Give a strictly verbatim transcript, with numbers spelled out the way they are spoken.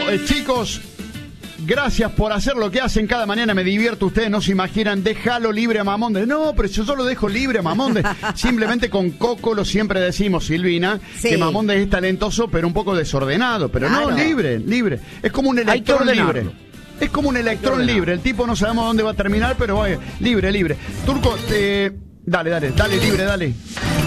eh, chicos, gracias por hacer lo que hacen cada mañana, me divierto, ustedes no se imaginan, déjalo libre a Mamonde. No, pero yo solo dejo libre a Mamonde. Simplemente con Coco lo siempre decimos, Silvina, sí. que Mamonde es talentoso, pero un poco desordenado. Pero claro. no, libre, libre. Es como un electrón libre. Es como un electrón libre. El tipo no sabemos dónde va a terminar, pero vaya, libre, libre. Turco, eh, dale, dale, dale, libre, dale.